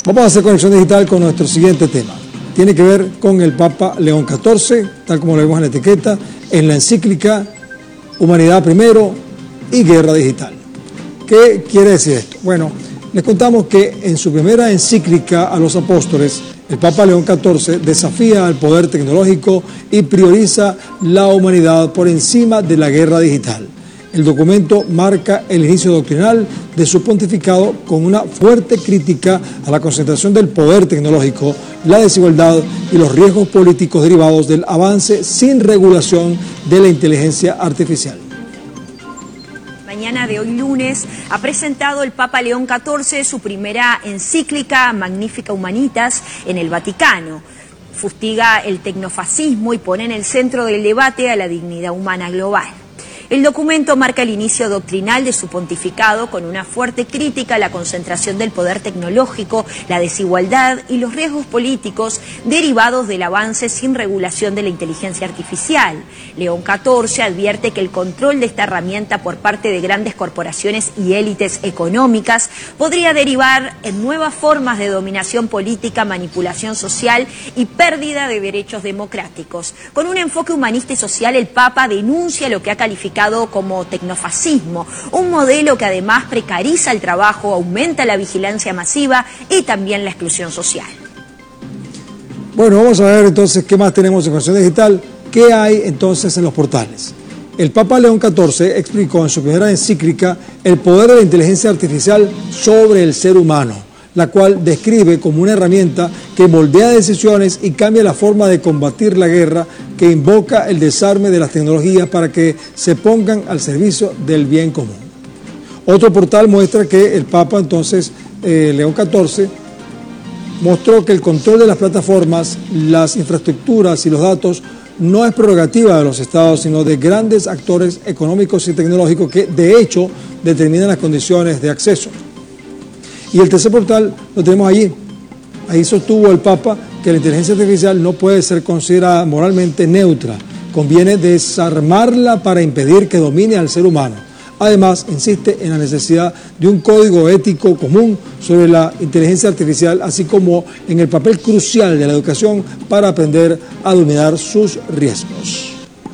Vamos a hacer conexión digital con nuestro siguiente tema. Tiene que ver con el Papa León XIV, tal como lo vemos en la etiqueta, en la encíclica Humanidad Primero y Guerra Digital. ¿Qué quiere decir esto? Bueno, les contamos que en su primera encíclica a los apóstoles, el Papa León XIV desafía al poder tecnológico y prioriza la humanidad por encima de la guerra digital. El documento marca el inicio doctrinal de su pontificado con una fuerte crítica a la concentración del poder tecnológico, la desigualdad y los riesgos políticos derivados del avance sin regulación de la inteligencia artificial. Mañana de hoy lunes ha presentado el Papa León XIV su primera encíclica Magnificat Humanitas en el Vaticano. Fustiga el tecnofascismo y pone en el centro del debate a la dignidad humana global. El documento marca el inicio doctrinal de su pontificado con una fuerte crítica a la concentración del poder tecnológico, la desigualdad y los riesgos políticos derivados del avance sin regulación de la inteligencia artificial. León XIV advierte que el control de esta herramienta por parte de grandes corporaciones y élites económicas podría derivar en nuevas formas de dominación política, manipulación social y pérdida de derechos democráticos. Con un enfoque humanista y social, el Papa denuncia lo que ha calificado como tecnofascismo, un modelo que además precariza el trabajo, aumenta la vigilancia masiva y también la exclusión social. Bueno, vamos a ver entonces qué más tenemos en Conexión Digital, qué hay entonces en los portales. El Papa León XIV explicó en su primera encíclica el poder de la inteligencia artificial sobre el ser humano, la cual describe como una herramienta que moldea decisiones y cambia la forma de combatir la guerra, que invoca el desarme de las tecnologías para que se pongan al servicio del bien común. Otro portal muestra que el Papa entonces, León XIV, mostró que el control de las plataformas, las infraestructuras y los datos no es prerrogativa de los estados, sino de grandes actores económicos y tecnológicos que, de hecho, determinan las condiciones de acceso. Y el tercer portal lo tenemos allí. Ahí sostuvo el Papa que la inteligencia artificial no puede ser considerada moralmente neutra. Conviene desarmarla para impedir que domine al ser humano. Además, insiste en la necesidad de un código ético común sobre la inteligencia artificial, así como en el papel crucial de la educación para aprender a dominar sus riesgos.